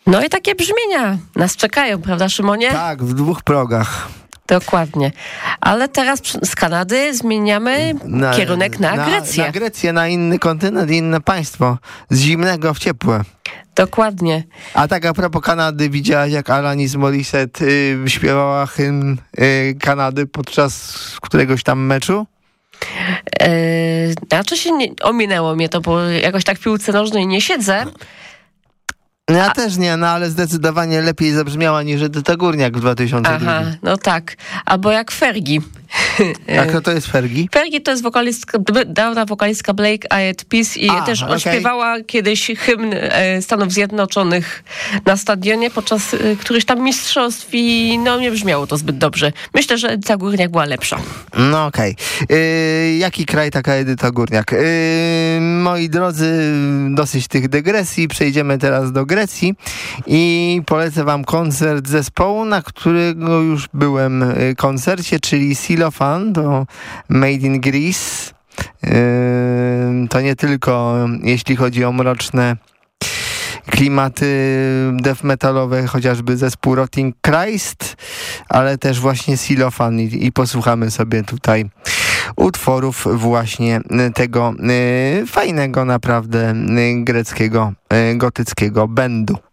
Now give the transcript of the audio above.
No i takie brzmienia nas czekają, prawda, Szymonie? Tak, w 2 progach. Dokładnie. Ale teraz z Kanady zmieniamy kierunek na Grecję. Na Grecję, na inny kontynent, inne państwo. Z zimnego w ciepłe. Dokładnie. A tak a propos Kanady, widziałaś jak Alanis Morissette śpiewała hymn Kanady podczas któregoś tam meczu? Znaczy ominęło mnie to, bo jakoś tak w piłce nożnej nie siedzę. Ja też nie, no ale zdecydowanie lepiej zabrzmiała niż Edyta Górniak w 2002. Aha, no tak. Albo jak Fergie. A kto to jest Fergie? Fergie to jest dawna wokalistka Black Eyed Peas i też odśpiewała kiedyś hymn Stanów Zjednoczonych na stadionie podczas którychś tam mistrzostw i no nie brzmiało to zbyt dobrze. Myślę, że Edyta Górniak była lepsza. No okej. Jaki kraj, taka Edyta Górniak? Moi drodzy, dosyć tych dygresji. Przejdziemy teraz do Grecji i polecę wam koncert zespołu, na którego już byłem koncercie, czyli Xylophane, to Made in Greece. To nie tylko jeśli chodzi o mroczne klimaty death metalowe, chociażby zespół Rotting Christ, ale też właśnie Xylophane i posłuchamy sobie tutaj utworów właśnie tego fajnego naprawdę greckiego, gotyckiego bandu.